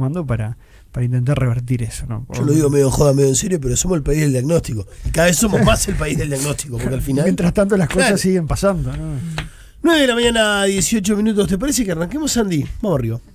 tomando para intentar revertir eso, ¿no? Yo lo digo medio en joda, medio en serio, pero somos el país del diagnóstico. Y cada vez somos más el país del diagnóstico, porque al final... Mientras tanto las cosas siguen pasando, ¿no? 9 de la mañana, 18 minutos. ¿Te parece que arranquemos, Andy? Vamos arriba.